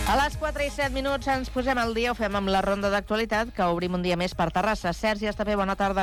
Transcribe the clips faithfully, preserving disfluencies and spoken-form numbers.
A les quatre i set minuts ens posem al dia, ho fem amb la ronda d'actualitat, que obrim un dia més per Terrassa. Sergi Estapé, bona tarda.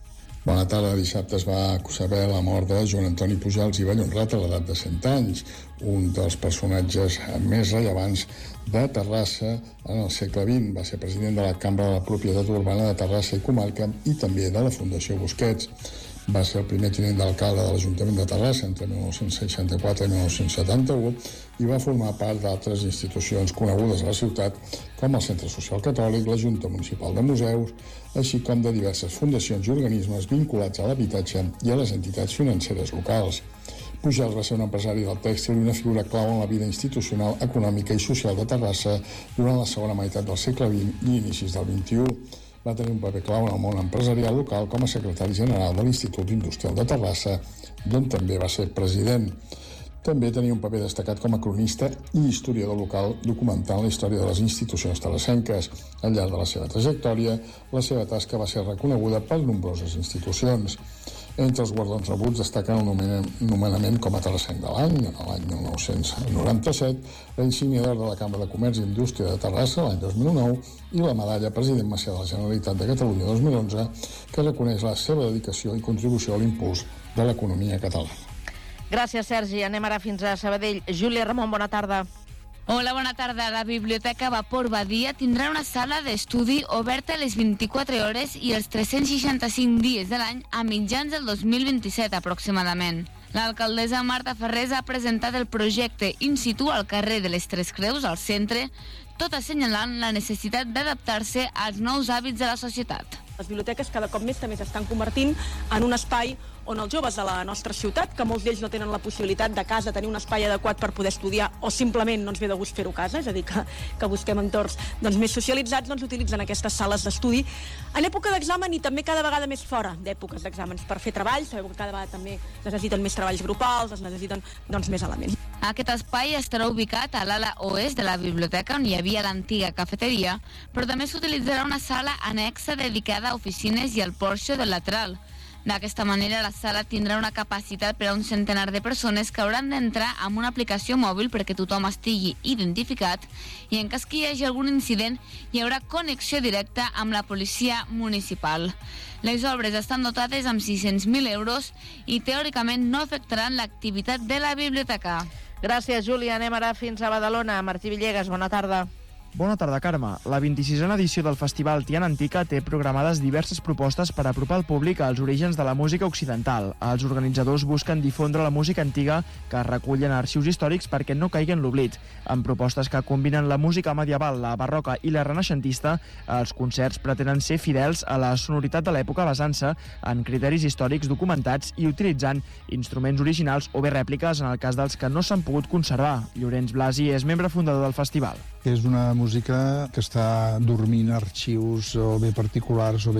Bona tarda. Dissabte es va saber la mort de Joan Antoni Pujals i Vallhonrat a l'edat de cent anys, un dels personatges més rellevants de Terrassa en el segle vint. Va ser president de la Cambra de la Propietat Urbana de Terrassa i Comarca i també de la Fundació Busquets. Va ser el primer tinent d'alcalde de l'Ajuntament de Terrassa entre mil nou-cents seixanta-quatre i mil nou-cents setanta-u i va formar part d'altres institucions conegudes a la ciutat com el Centre Social Catòlic, la Junta Municipal de Museus, així com de diverses fundacions i organismes vinculats a l'habitatge i a les entitats financeres locals. Pujals va ser un empresari del tèxtil i una figura clau en la vida institucional, econòmica i social de Terrassa durant la segona meitat del segle vint i inicis del vint-i-u. Va tenir un paper clau en el món empresarial local com a secretari general de l'Institut Industrial de Terrassa, d'on també va ser president. També tenia un paper destacat com a cronista i historiador local, documentant la història de les institucions terrassenques. Al llarg de la seva trajectòria, la seva tasca va ser reconeguda per nombroses institucions. Entre els guardons rebuts destaquen el nomenament com a terrassenc de l'any, en l'any mil nou-cents noranta-set, la insígnia d'or de la Cambra de Comerç i Indústria de Terrassa l'any dos mil nou i la medalla President Macià de la Generalitat de Catalunya dos mil onze, que reconeix la seva dedicació i contribució a l'impuls de l'economia catalana. Gràcies, Sergi. Anem ara fins a Sabadell. Júlia Ramon, bona tarda. Hola, bona tarda. La Biblioteca Vapor Badia tindrà una sala d'estudi oberta a les vint-i-quatre hores i els tres-cents seixanta-cinc dies de l'any a mitjans del dos mil vint-i-set aproximadament. L'alcaldessa Marta Ferrés ha presentat el projecte in situ al carrer de les Tres Creus, al centre, tot assenyalant la necessitat d'adaptar-se als nous hàbits de la societat. Les biblioteques cada cop més també s'estan convertint en un espai on els joves de la nostra ciutat, que molts d'ells no tenen la possibilitat de casa tenir un espai adequat per poder estudiar o simplement no ens ve de gust fer-ho a casa, és a dir, que, que busquem entorns doncs, més socialitzats, doncs utilitzen aquestes sales d'estudi en època d'examen i també cada vegada més fora d'èpoques d'exàmens per fer treballs. Sabeu que cada vegada també necessiten més treballs grupals, es necessiten doncs, més elements. Aquest espai estarà ubicat a l'ala oest de la biblioteca, on hi havia l'antiga cafeteria, però també s'utilitzarà una sala annexa dedicada a oficines i al porxo del lateral. D'aquesta manera, la sala tindrà una capacitat per a un centenar de persones que hauran d'entrar amb una aplicació mòbil perquè tothom estigui identificat i en cas que hi hagi algun incident hi haurà connexió directa amb la policia municipal. Les obres estan dotades amb sis-cents mil euros i teòricament no afectaran l'activitat de la biblioteca. Gràcies, Júlia. Anem ara fins a Badalona. Martí Villegas, bona tarda. Bona tarda, Carme. La vint-i-sisena edició del Festival Tiana Antica té programades diverses propostes per apropar el públic als orígens de la música occidental. Els organitzadors busquen difondre la música antiga que es recull en arxius històrics perquè no caigui en l'oblit. Amb propostes que combinen la música medieval, la barroca i la renaixentista, els concerts pretenen ser fidels a la sonoritat de l'època basant-se en criteris històrics documentats i utilitzant instruments originals o bé rèpliques en el cas dels que no s'han pogut conservar. Llorenç Blasi és membre fundador del festival. És una música que està dormint arxius o bé particulars o bé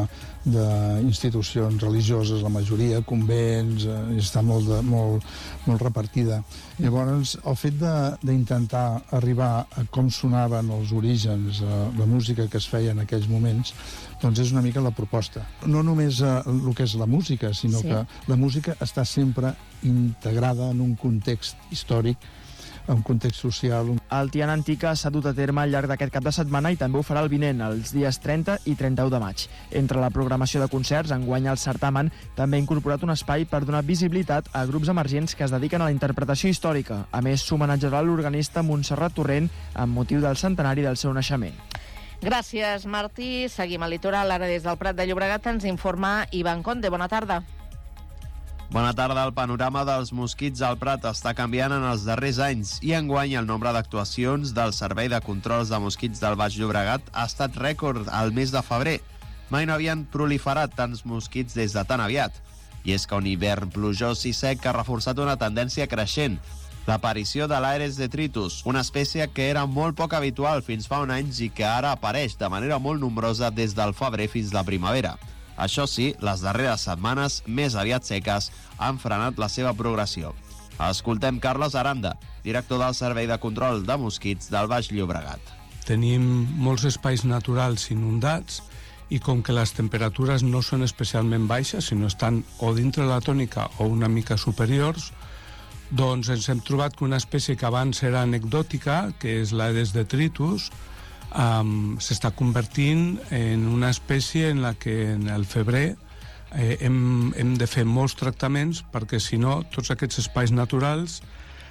d'institucions religioses, la majoria, convents, eh, està molt, de, molt, molt repartida. Llavors, el fet d'intentar arribar a com sonaven els orígens, eh, la música que es feia en aquells moments, doncs és una mica la proposta. No només eh, el que és la música, sinó sí. que la música està sempre integrada en un context històric, en un context social. El Tiana Antica s'ha dut a terme al llarg d'aquest cap de setmana i també ho farà el vinent, els dies trenta i trenta-u de maig. Entre la programació de concerts, enguany el certamen també ha incorporat un espai per donar visibilitat a grups emergents que es dediquen a la interpretació històrica. A més, s'homenatjarà l'organista Montserrat Torrent amb motiu del centenari del seu naixement. Gràcies, Martí. Seguim al litoral. Ara des del Prat de Llobregat ens informa Ivan Conde. Bona tarda. Bona tarda. El panorama dels mosquits al Prat està canviant en els darrers anys i enguany el nombre d'actuacions del Servei de Controls de Mosquits del Baix Llobregat ha estat rècord al mes de febrer. Mai no havien proliferat tants mosquits des de tan aviat. I és que un hivern plujós i sec ha reforçat una tendència creixent, l'aparició de l'Aedes detritus, una espècie que era molt poc habitual fins fa un anys i que ara apareix de manera molt nombrosa des del febrer fins la primavera. Això sí, les darreres setmanes, més aviat seques, han frenat la seva progressió. Escoltem Carles Aranda, director del Servei de Control de Mosquits del Baix Llobregat. Tenim molts espais naturals inundats i com que les temperatures no són especialment baixes, sinó estan o dintre la tònica o una mica superiors, doncs ens hem trobat que una espècie que abans era anecdòtica, que és l'Aedes detritus, um, s'està convertint en una espècie en la que en el febrer eh, hem, hem de fer molts tractaments, perquè si no tots aquests espais naturals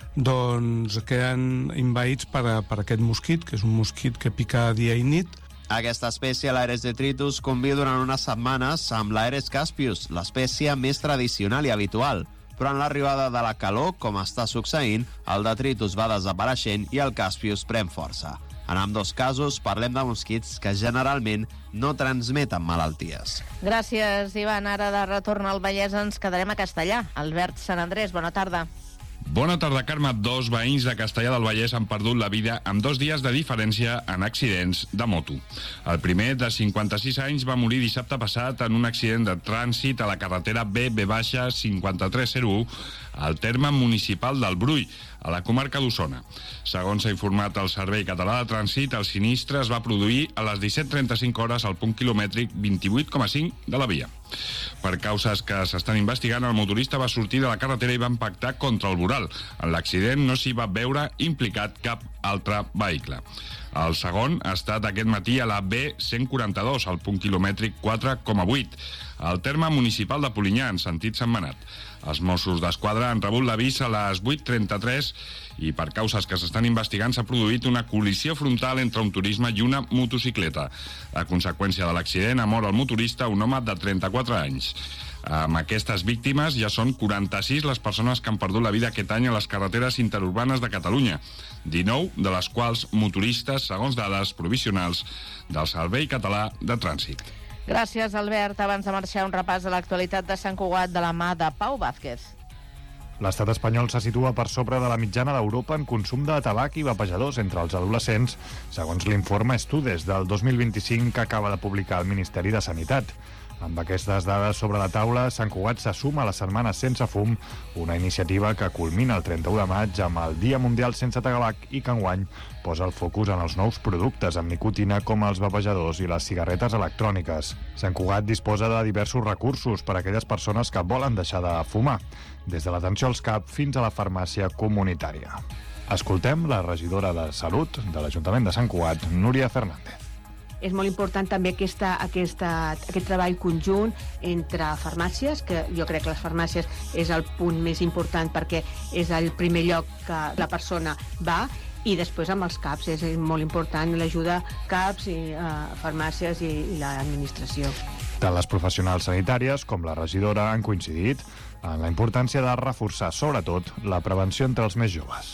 doncs queden envaïts per, a, per aquest mosquit, que és un mosquit que pica dia i nit. Aquesta espècie, l'Aedes detritus, conviu durant unes setmanes amb l'Aedes caspius, l'espècie més tradicional i habitual. Però en l'arribada de la calor, com està succeint, el detritus va desapareixent i el caspius pren força. En ambdós casos parlem de mosquits que generalment no transmeten malalties. Gràcies, Ivan. Ara de retorn al Vallès ens quedarem a Castellà. Albert Sant Andrés, bona tarda. Bona tarda, Carme. Dos veïns de Castellà del Vallès han perdut la vida amb dos dies de diferència en accidents de moto. El primer, de cinquanta-sis anys, va morir dissabte passat en un accident de trànsit a la carretera B B cinc tres zero u al terme municipal del Brull, a la comarca d'Osona. Segons s'ha informat el Servei Català de Trànsit, el sinistre es va produir a les disset trenta-cinc hores al punt quilomètric vint-i-vuit coma cinc de la via. Per causes que s'estan investigant, el motorista va sortir de la carretera i va impactar contra el voral. En l'accident no s'hi va veure implicat cap altre vehicle. El segon ha estat aquest matí a la B cent quaranta-dos, al punt quilomètric quatre coma vuit, al terme municipal de Polinyà, en sentit Sentmenat. Els Mossos d'Esquadra han rebut l'avís a les vuit trenta-tres i per causes que s'estan investigant s'ha produït una col·lisió frontal entre un turisme i una motocicleta. A conseqüència de l'accident ha mort el motorista, un home de trenta-quatre anys. Amb aquestes víctimes ja són quaranta-sis les persones que han perdut la vida aquest any a les carreteres interurbanes de Catalunya, dinou de les quals motoristes, segons dades provisionals del Servei Català de Trànsit. Gràcies, Albert. Abans de marxar, un repàs de l'actualitat de Sant Cugat de la mà de Pau Vázquez. L'estat espanyol se situa per sobre de la mitjana d'Europa en consum de tabac i vapejadors entre els adolescents, segons l'informe Estudes del dos mil vint-i-cinc que acaba de publicar el Ministeri de Sanitat. Amb aquestes dades sobre la taula, Sant Cugat se suma a la Setmana Sense Fum, una iniciativa que culmina el trenta-u de maig amb el Dia Mundial Sense Tabac i que enguany posa el focus en els nous productes amb nicotina com els vapejadors i les cigarretes electròniques. Sant Cugat disposa de diversos recursos per a aquelles persones que volen deixar de fumar, des de l'atenció als C A P fins a la farmàcia comunitària. Escoltem la regidora de Salut de l'Ajuntament de Sant Cugat, Núria Fernández. És molt important també aquesta, aquesta, aquest treball conjunt entre farmàcies, que jo crec que les farmàcies és el punt més important perquè és el primer lloc que la persona va, i després amb els C A Ps és molt important l'ajuda C A Ps i uh, farmàcies i, i l'administració. Tant les professionals sanitàries com la regidora han coincidit en la importància de reforçar sobretot la prevenció entre els més joves.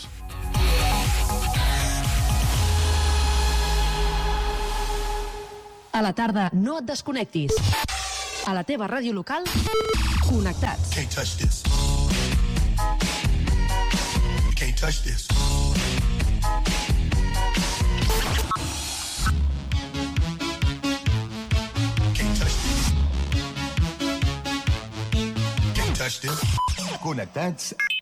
A la tarda, no et desconnectis. A la teva ràdio local, connectats. Can't touch this. Can't touch this. Can't touch this. Can't touch this. Connectats